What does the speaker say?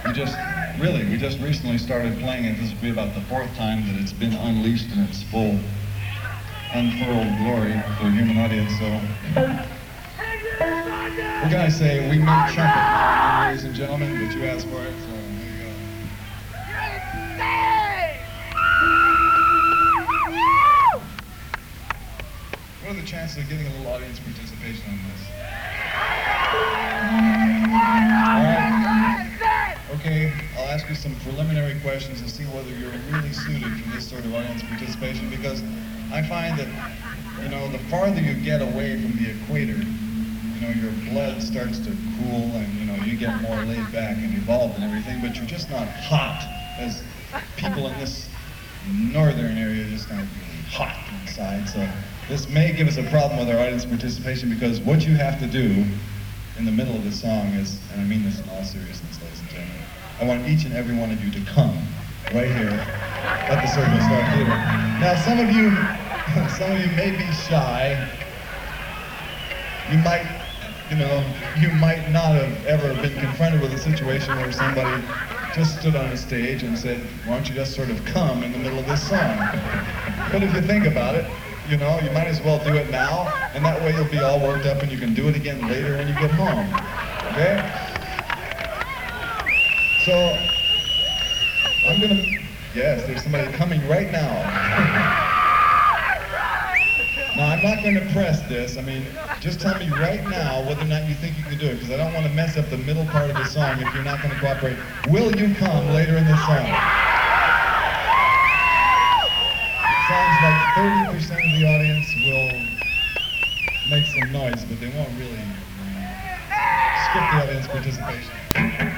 We just recently started playing it. This will be about the fourth time that it's been unleashed in its full, unfurled glory for a human audience. So we're gonna say we make trumpet now, ladies and gentlemen, but you asked for it, so here you go. What are the chances of getting a little audience participation on this? All right. Okay, I'll ask you some preliminary questions and see whether you're really suited for this sort of audience participation, because I find that, you know, the farther you get away from the equator, you know, your blood starts to cool and, you know, you get more laid back and evolved and everything, but you're just not hot, as people in this northern area just aren't really hot inside. So this may give us a problem with our audience participation, because what you have to do in the middle of the song is, and I mean this in all seriousness, ladies and gentlemen, I want each and every one of you to come right here at the Circle Star Theater. Now, some of you may be shy. You might not have ever been confronted with a situation where somebody just stood on a stage and said, why don't you just sort of come in the middle of this song? But if you think about it, you know, you might as well do it now, and that way you'll be all worked up and you can do it again later when you get home, okay? So, yes, there's somebody coming right now. Now, I'm not going to press this. I mean, just tell me right now whether or not you think you can do it, because I don't want to mess up the middle part of the song if you're not going to cooperate. Will you come later in the song? Sounds like 30% of the audience will make some noise, but they won't really skip the audience participation.